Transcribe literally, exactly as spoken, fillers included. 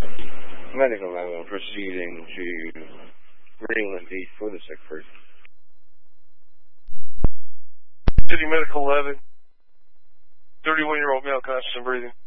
Medical level proceeding to Greenland Beach for the sick person. City Medical eleven. thirty-one-year-old male conscious and breathing.